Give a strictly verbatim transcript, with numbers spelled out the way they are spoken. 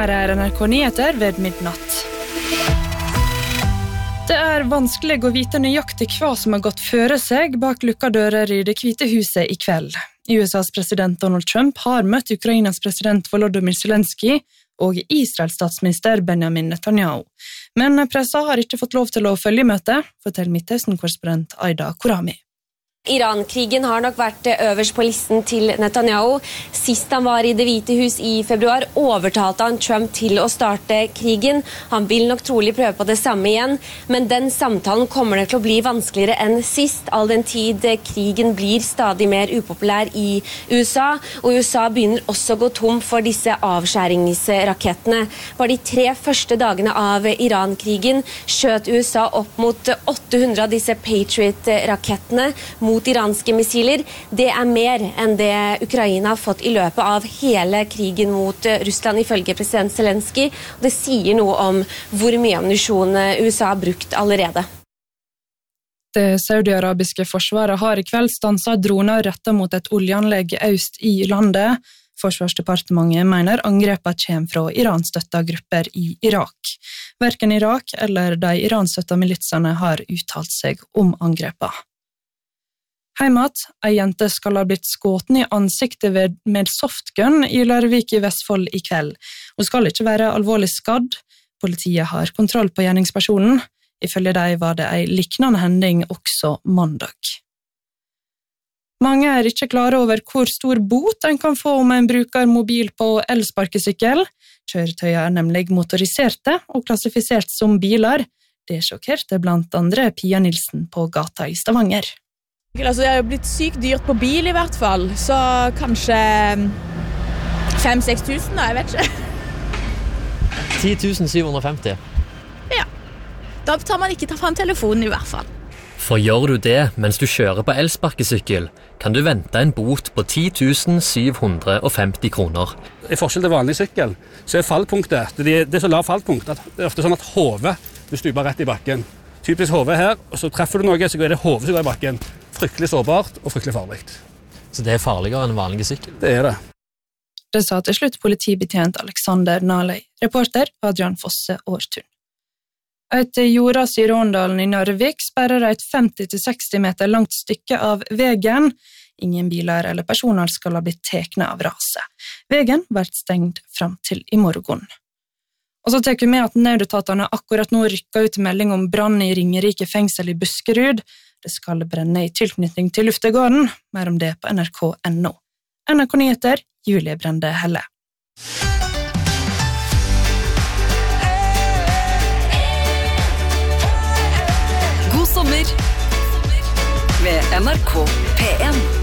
Her er N R K Nyheter ved midnatt. Det er vanskelig å vite nøyaktig hva som har gått føre seg bak lukka dører i det hvite huset i kveld. U S A's president Donald Trump har møtt Ukrainas president Volodymyr Zelensky og Israels statsminister Benjamin Netanyahu. Men pressa har ikke fått lov til å følge møtet, forteller Midtøsten-korrespondent Aida Korami. Iran-krigen har nok vært øverst på listen til Netanyahu. Sist han var i Det hvite hus i februar, overtalte han Trump til å starte krigen. Han vil nok trolig prøve på det samme igjen, men den samtalen kommer det til å bli vanskeligere enn sist, all den tid krigen blir stadig mer upopulær i U S A, og U S A begynner også å gå tom for disse avskjæringsrakettene. Bare de tre første dagene av Iran-krigen skjøt U S A opp mot åtte hundre av disse Patriot-rakettene mot iranske missiler. Det er mer enn det Ukraina har fått i løpet av hele krigen mot Russland, ifølge president Zelensky. Det sier noe om hvor mye ammunisjon U S A har brukt allerede. Det saudi-arabiske forsvaret har i kveld stanset droner rettet mot et oljeanlegg øst i landet. Forsvarsdepartementet mener angrepet kommer fra Iran-støtta grupper i Irak. Hverken Irak eller de Iran-støtta militsene har uttalt seg om angrepet. Heimat, ei jente skal ha blitt skåten i ansiktet ved, med softgun i Larvik i Vestfold i kveld. Hun skal ikke være alvorlig skadd. Politiet har kontroll på gjerningspersonen. Ifølge dem var det ei liknende hending også mandag. Mange er ikke klare over hvor stor bot en kan få om en bruker mobil på elsparkesykkel. Kjøretøyene er nemlig motoriserte og klassifisert som biler. Det sjokkerte blant andre Pia Nilsen på gata i Stavanger. Altså, det har jo blitt sykt dyrt på bil i hvert fall, så kanskje fem til seks tusen da, jeg vet ikke. ti tusen syv hundre og femti. Ja, da tar man ikke ta frem telefonen i hvert fall. For gjør du det mens du kjører på elsparkesykkel, kan du vente en bot på ti tusen syv hundre og femti kroner. I forskjell til vanlig sykkel, så er fallpunktet, det er så lav fallpunkt, at det er ofte sånn at hodet du stuper rett i bakken. Typisk hodet her, og så treffer du noe, så er det hodet som går i bakken. Fryktelig sårbart og fryktelig farlig. Så det er farligere enn en vanlig sykkel? Det er det. Det sa til slutt politibetjent Alexander Nalei, reporter Adrian Fosse Årtun. Et jordas i Råndalen i Narvik sperrer et femti til seksti meter langt stykke av vegen. Ingen biler eller personer skal ha blitt tekne av raset. Vegen vært stengt fram til i morgen. Og så tenker vi at nødetatene akkurat nå rykker ut melding om brann i Ringerike fengsel i Buskerud. Det skal brenne i tilknytning til luftegården. Mer om det på N R K punktum N O. N R K Nyheter, Julie Brende Helle. God sommer med N R K P en.